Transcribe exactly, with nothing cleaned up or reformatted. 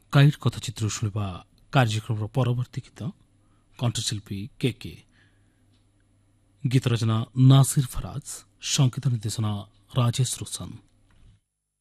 Kite କଥାଚିତ୍ର ଶୁଣିବା କାର୍ଯ୍ୟକ୍ରମର ପରବର୍ତ୍ତୀ ଗୀତ କଣ୍ଠଶିଳ୍ପୀ କେ କେ, ଗୀତ ରଚନା ନାସିର ଫରାଜ, ସଙ୍ଗୀତ ନିର୍ଦ୍ଦେଶନା ରାଜେଶ ରୋଶନ।